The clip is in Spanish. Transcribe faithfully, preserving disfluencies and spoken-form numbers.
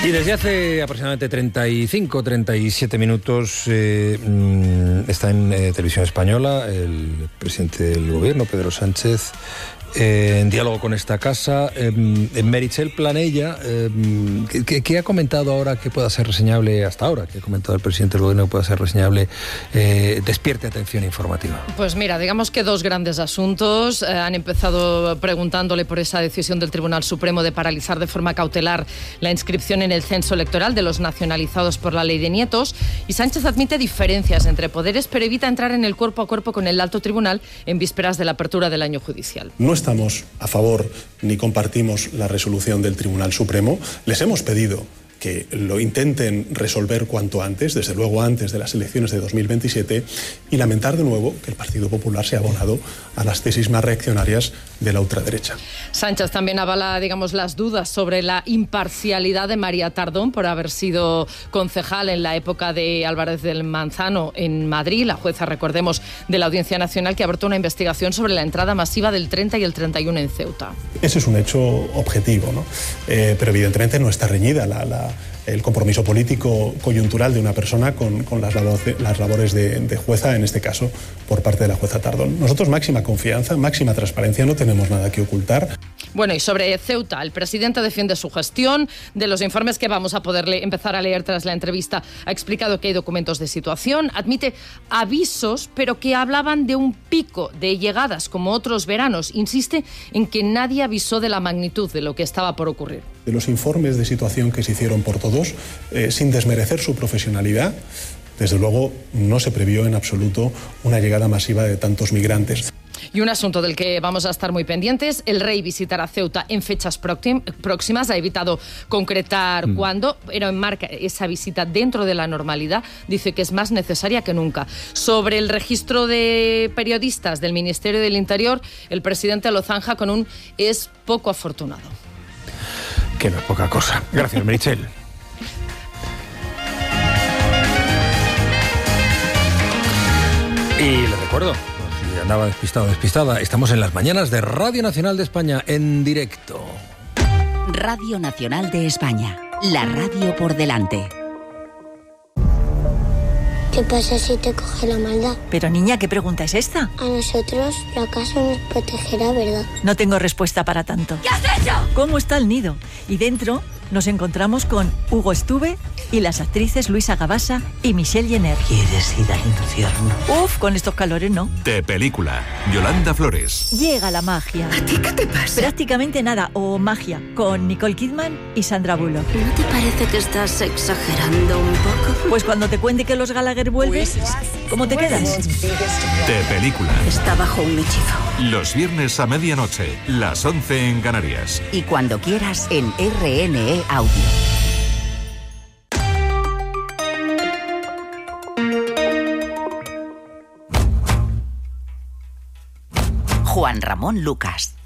Y desde hace aproximadamente treinta y cinco, treinta y siete minutos eh, está en eh, Televisión Española el presidente del gobierno, Pedro Sánchez, eh, en diálogo con esta casa. Eh, Meritxell Planella, eh, ¿qué, ¿qué ha comentado ahora que pueda ser reseñable hasta ahora? ¿Qué ha comentado el presidente del gobierno que pueda ser reseñable? Eh, despierte atención informativa. Pues mira, digamos que dos grandes asuntos. Eh, han empezado preguntándole por esa decisión del Tribunal Supremo de paralizar de forma cautelar la inscripción en el censo electoral de los nacionalizados por la ley de nietos, y Sánchez admite diferencias entre poderes, pero evita entrar en el cuerpo a cuerpo con el alto tribunal en vísperas de la apertura del año judicial. No estamos a favor ni compartimos la resolución del Tribunal Supremo. Les hemos pedido que lo intenten resolver cuanto antes, desde luego antes de las elecciones de dos mil veintisiete, y lamentar de nuevo que el Partido Popular se ha abonado a las tesis más reaccionarias de la ultraderecha. Sánchez también avala, digamos, las dudas sobre la imparcialidad de María Tardón por haber sido concejal en la época de Álvarez del Manzano en Madrid, la jueza, recordemos, de la Audiencia Nacional, que abrió una investigación sobre la entrada masiva del treinta y el treinta y uno en Ceuta. Ese es un hecho objetivo, ¿no? Eh, pero evidentemente no está reñida la, la el compromiso político coyuntural de una persona con, con las, labores, las labores de, de jueza, en este caso por parte de la jueza Tardón. Nosotros máxima confianza, máxima transparencia, no tenemos nada que ocultar. Bueno, y sobre Ceuta, el presidente defiende su gestión. De los informes que vamos a poder le- empezar a leer tras la entrevista, ha explicado que hay documentos de situación, admite avisos, pero que hablaban de un pico de llegadas como otros veranos. Insiste en que nadie avisó de la magnitud de lo que estaba por ocurrir. De los informes de situación que se hicieron por todos, eh, sin desmerecer su profesionalidad, desde luego no se previó en absoluto una llegada masiva de tantos migrantes. Y un asunto del que vamos a estar muy pendientes: el rey visitará Ceuta en fechas próximas. Ha evitado concretar mm. cuándo, pero enmarca esa visita dentro de la normalidad. Dice que es más necesaria que nunca. Sobre el registro de periodistas del Ministerio del Interior, el presidente lo zanja con un "es poco afortunado". Que no es poca cosa. Gracias, Meritxell. Y le recuerdo, si andaba despistado o despistada, estamos en las mañanas de Radio Nacional de España, en directo. Radio Nacional de España, la radio por delante. ¿Qué pasa si te coge la maldad? Pero niña, ¿qué pregunta es esta? A nosotros la casa nos protegerá, ¿verdad? No tengo respuesta para tanto. ¿Qué has hecho? ¿Cómo está el nido? Y dentro nos encontramos con Hugo Estuve y las actrices Luisa Gabasa y Michelle Jenner. ¿Quieres ir al infierno? Uf, con estos calores no. De película, Yolanda Flores. Llega la magia. ¿A ti qué te pasa? Prácticamente nada, o magia, con Nicole Kidman y Sandra Bullock. ¿No te parece que estás exagerando un poco? Pues cuando te cuente que los Gallagher vuelven, ¿cómo te quedas? De película. Está bajo un hechizo. Los viernes a medianoche, las once en Canarias. Y cuando quieras en R N E Audio. Juan Ramón Lucas.